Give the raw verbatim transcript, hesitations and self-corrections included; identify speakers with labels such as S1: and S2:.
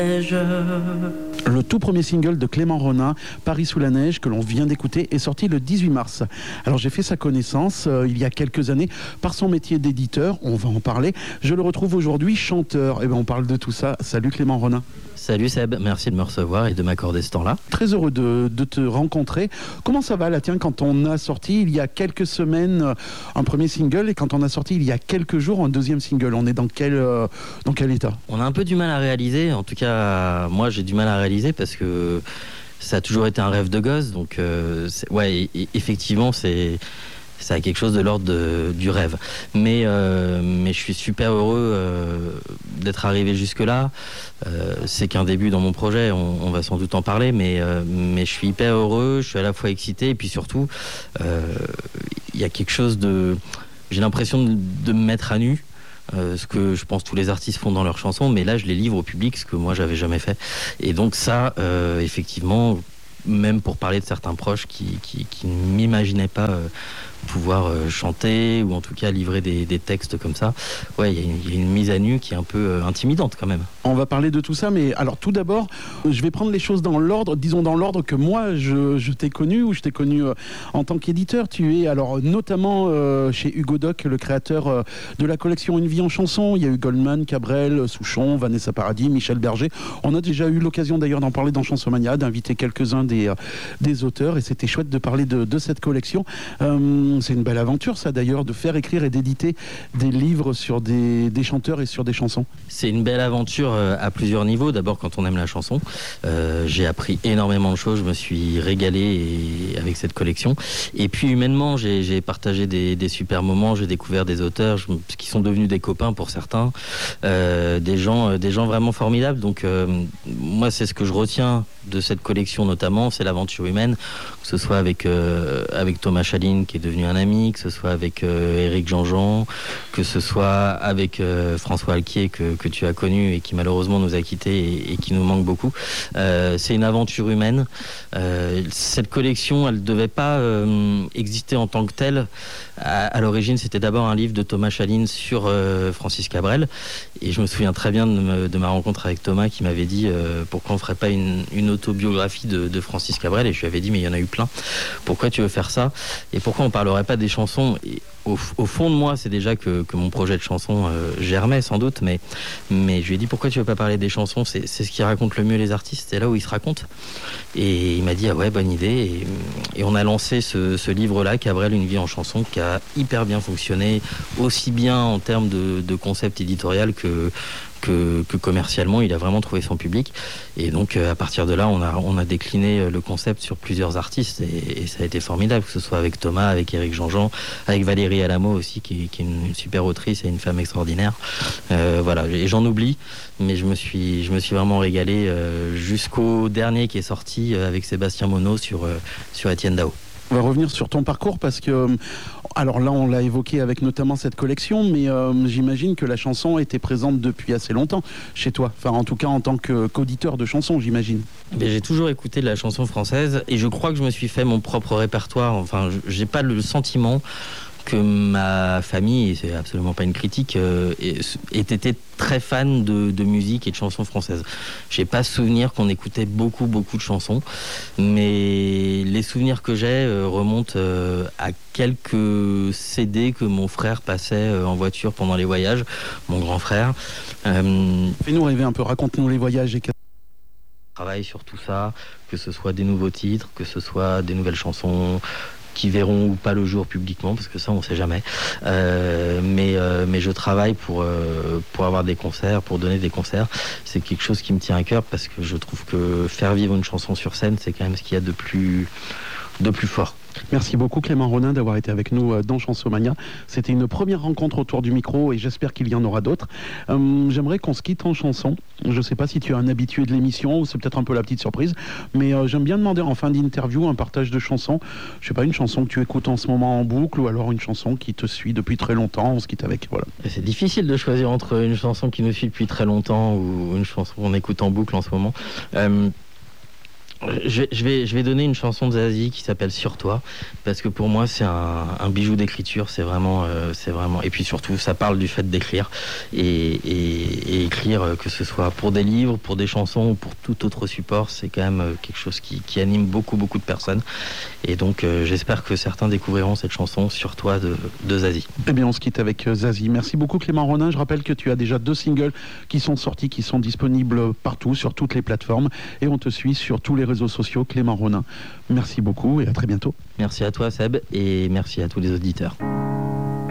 S1: Le tout premier single de Clément Ronin, Paris sous la neige, que l'on vient d'écouter, est sorti le dix-huit mars. Alors j'ai fait sa connaissance euh, il y a quelques années par son métier d'éditeur, on va en parler. Je le retrouve aujourd'hui chanteur. Et bien on parle de tout ça. Salut Clément Ronin.
S2: Salut Seb, merci de me recevoir et de m'accorder ce temps-là.
S1: Très heureux de, de te rencontrer. Comment ça va là, tiens, quand on a sorti il y a quelques semaines un premier single et quand on a sorti il y a quelques jours un deuxième single, on est dans quel, euh, dans quel état?
S2: On a un peu du mal à réaliser, en tout cas moi j'ai du mal à réaliser parce que ça a toujours été un rêve de gosse, donc euh, ouais, et, et, effectivement c'est... ça a quelque chose de l'ordre de, du rêve. Mais, euh, mais je suis super heureux euh, d'être arrivé jusque-là. Euh, c'est qu'un début dans mon projet, on, on va sans doute en parler, mais, euh, mais je suis hyper heureux, je suis à la fois excité, et puis surtout, il euh, y a quelque chose de... J'ai l'impression de, de me mettre à nu. Euh, ce que je pense tous les artistes font dans leurs chansons, mais là je les livre au public, ce que moi j'avais jamais fait. Et donc ça, euh, effectivement, même pour parler de certains proches qui, qui, qui ne m'imaginaient pas euh, pouvoir euh, chanter ou en tout cas livrer des, des textes comme ça, ouais, il y, y a une mise à nu qui est un peu euh, intimidante quand même.
S1: On va parler de tout ça, mais alors tout d'abord, je vais prendre les choses dans l'ordre, disons dans l'ordre que moi je, je t'ai connu, ou je t'ai connu euh, en tant qu'éditeur. Tu es alors notamment euh, chez Hugo Doc, le créateur euh, de la collection Une vie en chanson. Il y a eu Goldman, Cabrel, Souchon, Vanessa Paradis, Michel Berger. On a déjà eu l'occasion d'ailleurs d'en parler dans Chansomania, d'inviter quelques-uns des, euh, des auteurs, et c'était chouette de parler de, de cette collection. Euh, c'est une belle aventure ça d'ailleurs, de faire écrire et d'éditer des livres sur des, des chanteurs et sur des chansons.
S2: C'est une belle aventure à plusieurs niveaux. D'abord, quand on aime la chanson, euh, j'ai appris énormément de choses, je me suis régalé et, avec cette collection. Et puis humainement, j'ai, j'ai partagé des, des super moments, j'ai découvert des auteurs je, qui sont devenus des copains pour certains, euh, des gens, des gens vraiment formidables. Donc euh, moi, c'est ce que je retiens de cette collection notamment, c'est l'aventure humaine, que ce soit avec, euh, avec Thomas Chaline qui est devenu un ami, que ce soit avec euh, Éric Jean-Jean, que ce soit avec euh, François Alquier que, que tu as connu et qui malheureusement nous a quittés et, et qui nous manque beaucoup. Euh, c'est une aventure humaine. Euh, cette collection, elle ne devait pas euh, exister en tant que telle. À, à l'origine, c'était d'abord un livre de Thomas Chaline sur euh, Francis Cabrel. Et je me souviens très bien de, me, de ma rencontre avec Thomas qui m'avait dit euh, pourquoi on ne ferait pas une, une autobiographie de, de Francis Cabrel. Et je lui avais dit mais il y en a eu plein. Pourquoi tu veux faire ça? Et pourquoi on ne parlerait pas des chansons? Et au, au fond de moi, c'est déjà que, que mon projet de chanson euh, germait sans doute. Mais, mais je lui ai dit pourquoi tu veux pas parler des chansons? C'est, c'est ce qui raconte le mieux les artistes. C'est là où ils se racontent. Et il m'a dit ah ouais, bonne idée. Et, et on a lancé ce, ce livre-là, Cabrel, Une vie en chanson, qui a hyper bien fonctionné, aussi bien en termes de, de concept éditorial que, que, que commercialement. Il a vraiment trouvé son public. Et donc, à partir de là, on a, on a décliné le concept sur plusieurs artistes. Et, et ça a été formidable, que ce soit avec Thomas, avec Éric Jean-Jean, avec Valérie Alamo aussi, qui, qui est une, une super autrice et une femme extraordinaire. Euh, voilà, et j'en oublie, mais je me suis, je me suis vraiment régalé euh, jusqu'au dernier qui est sorti euh, avec Sébastien Monod sur, euh, sur Étienne Dao.
S1: On va revenir sur ton parcours parce que, alors là on l'a évoqué avec notamment cette collection, mais euh, j'imagine que la chanson était présente depuis assez longtemps chez toi, enfin en tout cas en tant que, qu'auditeur de chansons, j'imagine.
S2: Mais j'ai toujours écouté de la chanson française et je crois que je me suis fait mon propre répertoire. Enfin, j'ai pas le sentiment que ma famille, et c'est absolument pas une critique, euh, ait été très fan de, de musique et de chansons françaises. J'ai pas souvenir qu'on écoutait beaucoup beaucoup de chansons, mais les souvenirs que j'ai euh, remontent euh, à quelques C D que mon frère passait euh, en voiture pendant les voyages, mon grand frère. Euh,
S1: Fais-nous rêver un peu, raconte-nous les voyages et
S2: travaille sur tout ça, que ce soit des nouveaux titres, que ce soit des nouvelles chansons qui verront ou pas le jour publiquement, parce que ça on sait jamais, euh, mais, euh, mais je travaille pour, euh, pour avoir des concerts, pour donner des concerts. C'est quelque chose qui me tient à cœur parce que je trouve que faire vivre une chanson sur scène, c'est quand même ce qu'il y a de plus, de plus fort.
S1: Merci beaucoup Clément Ronin d'avoir été avec nous dans Chansomania. C'était une première rencontre autour du micro et j'espère qu'il y en aura d'autres. Euh, j'aimerais qu'on se quitte en chanson. Je ne sais pas si tu es un habitué de l'émission ou c'est peut-être un peu la petite surprise, mais euh, j'aime bien demander en fin d'interview un partage de chansons. Je ne sais pas, une chanson que tu écoutes en ce moment en boucle ou alors une chanson qui te suit depuis très longtemps. On se quitte avec, voilà.
S2: C'est difficile de choisir entre une chanson qui nous suit depuis très longtemps ou une chanson qu'on écoute en boucle en ce moment. Euh... je, je, vais, je vais donner une chanson de Zazie qui s'appelle Sur toi, parce que pour moi c'est un, un bijou d'écriture, c'est vraiment, euh, c'est vraiment, et puis surtout ça parle du fait d'écrire et, et, et écrire, euh, que ce soit pour des livres, pour des chansons ou pour tout autre support, c'est quand même euh, quelque chose qui, qui anime beaucoup beaucoup de personnes, et donc euh, j'espère que certains découvriront cette chanson Sur toi de, de Zazie.
S1: Eh bien on se quitte avec euh, Zazie. Merci beaucoup Clément Ronin, je rappelle que tu as déjà deux singles qui sont sortis, qui sont disponibles partout, sur toutes les plateformes, et on te suit sur tous les réseaux sociaux, Clément Ronin. Merci beaucoup et à très bientôt.
S2: Merci à toi Seb et merci à tous les auditeurs.